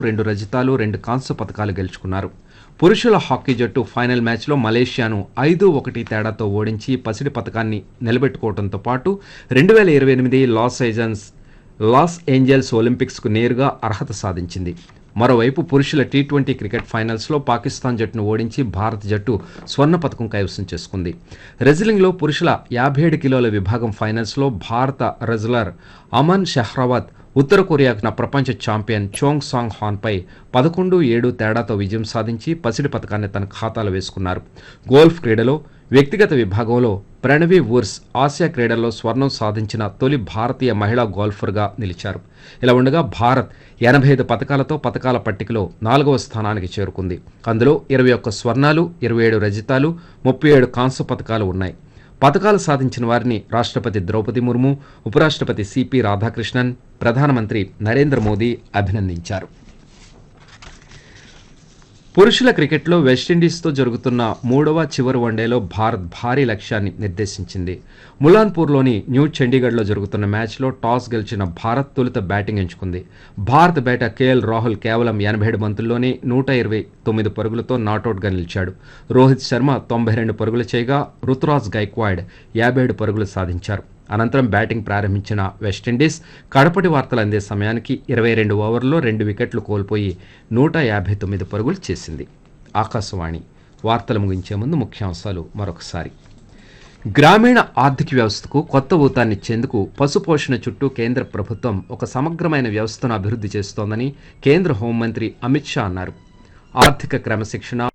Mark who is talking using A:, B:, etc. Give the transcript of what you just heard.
A: 2 రజతాలు 2 కాంస్య పతకాలు గెలుచుకున్నారు. పురుషుల హాకీ జట్టు ఫైనల్ మ్యాచ్లో మలేషియాను 5-1 తేడాతో ఓడించి పసిడి పతకాన్ని నిలబెట్టుకోవడంతో పాటు 2028 లాస్ ఏంజల్స్ ఒలింపిక్స్కు నేరుగా అర్హత సాధించింది. మరోవైపు పురుషుల టీ20 క్రికెట్ ఫైనల్స్లో పాకిస్తాన్ జట్టును ఓడించి భారత జట్టు స్వర్ణ పతకం కైవసం చేసుకుంది. రెజ్లింగ్లో పురుషుల 57 కిలోల విభాగం ఫైనల్స్లో భారత రెజ్లర్ అమన్ షెహ్రావత్ ఉత్తర కొరియాకు ప్రపంచ ఛాంపియన్ చోంగ్ సాంగ్ హాన్పై 11-7 తేడాతో విజయం సాధించి పసిడి పతకాన్ని తన ఖాతాలో వేసుకున్నారు. గోల్ఫ్ క్రీడలో వ్యక్తిగత విభాగంలో ప్రణవి వుర్స్ ఆసియా క్రీడల్లో స్వర్ణం సాధించిన తొలి భారతీయ మహిళా గోల్ఫర్గా నిలిచారు. ఇలా ఉండగా భారత్ 85 పతకాలతో పతకాల పట్టికలో 4వ స్థానానికి చేరుకుంది. అందులో 21 స్వర్ణాలు, 27 రజతాలు, 37 కాంస్య పతకాలు ఉన్నాయి. పతకాలు సాధించిన వారిని రాష్ట్రపతి ద్రౌపది ముర్ము, ఉపరాష్ట్రపతి సిపి రాధాకృష్ణన్, ప్రధానమంత్రి నరేంద్ర మోదీ అభినందించారు. పురుషుల క్రికెట్లో వెస్టిండీస్తో జరుగుతున్న 3వ చివరి వన్డేలో భారత్ భారీ లక్ష్యాన్ని నిర్దేశించింది. ములాన్పూర్లోని న్యూ చండీగఢ్లో జరుగుతున్న మ్యాచ్లో టాస్ గెలిచిన భారత్ తొలుత బ్యాటింగ్ ఎంచుకుంది. భారత బ్యాటర్ కేఎల్ రాహుల్ కేవలం 87 బంతుల్లోనే 129 పరుగులతో నాటౌట్గా నిలిచాడు. రోహిత్ శర్మ 92 పరుగులు చేయగా రుతురాజ్ గైక్వాడ్ 57 పరుగులు సాధించారు. అనంతరం బ్యాటింగ్ ప్రారంభించిన వెస్టిండీస్ కడపటి వార్తలు అందే సమయానికి 22 ఓవర్లలో 2 వికెట్లు కోల్పోయి 159 పరుగులు చేసింది. ఆకాశవాణి వార్తలు ముగించే ముందు ముఖ్యాంశాలు మరొకసారి. గ్రామీణ ఆర్థిక వ్యవస్థకు కొత్త ఊతాన్నిచ్చేందుకు పశుపోషణ చుట్టూ కేంద్ర ప్రభుత్వం ఒక సమగ్రమైన వ్యవస్థను అభివృద్ధి చేస్తోందని కేంద్ర హోంమంత్రి అమిత్ షా అన్నారు. ఆర్థిక క్రమశిక్షణ,